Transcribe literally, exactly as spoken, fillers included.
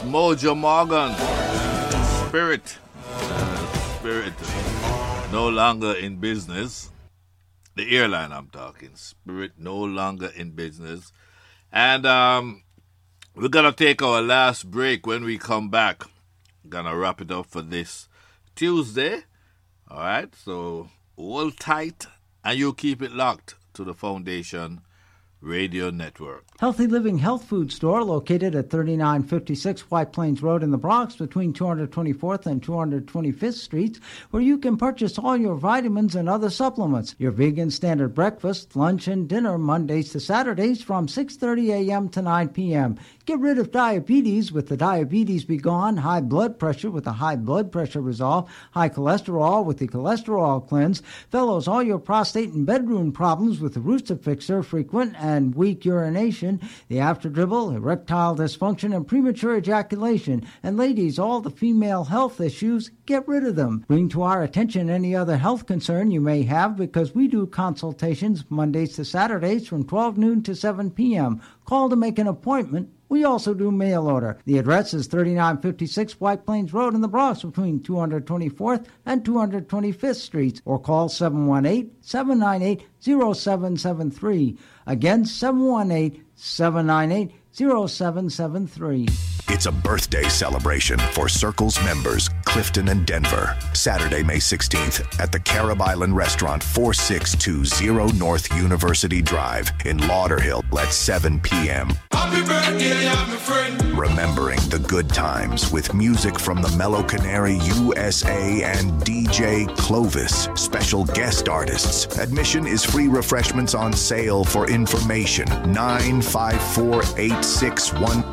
Mojo Morgan. Spirit. Uh, Spirit. No longer in business. The airline I'm talking. Spirit no longer in business. And um, we're going to take our last break. When we come back, going to wrap it up for this Tuesday. All right, so hold tight and you keep it locked to the Foundation Radio Network. Healthy Living Health Food Store located at thirty-nine fifty-six White Plains Road in the Bronx between two hundred twenty-fourth and two hundred twenty-fifth Streets, where you can purchase all your vitamins and other supplements. Your vegan standard breakfast, lunch, and dinner Mondays to Saturdays from six thirty a.m. to nine p.m. Get rid of diabetes with the Diabetes Be Gone, high blood pressure with the High Blood Pressure Resolve, high cholesterol with the Cholesterol Cleanse, fellows all your prostate and bedroom problems with the Rooster Fixer, frequent and weak urination, the after dribble, erectile dysfunction, and premature ejaculation. And ladies, all the female health issues, get rid of them. Bring to our attention any other health concern you may have, because we do consultations Mondays to Saturdays from twelve noon to seven p.m. Call to make an appointment. We also do mail order. The address is thirty-nine fifty-six White Plains Road in the Bronx between two hundred twenty-fourth and two hundred twenty-fifth Streets, or call seven one eight, seven nine eight, zero seven seven three. Again, seven one eight, seven nine eight, zero seven seven three. It's a birthday celebration for Circle's members, Clifton and Denver. Saturday, May sixteenth at the Carib Island Restaurant, forty-six twenty North University Drive in Lauderhill at seven p.m. Happy birthday, I'm a friend. Remembering the good times with music from the Mellow Canary U S A and D J Clovis. Special guest artists. Admission is free. Refreshments on sale. For information, nine five four, eight six one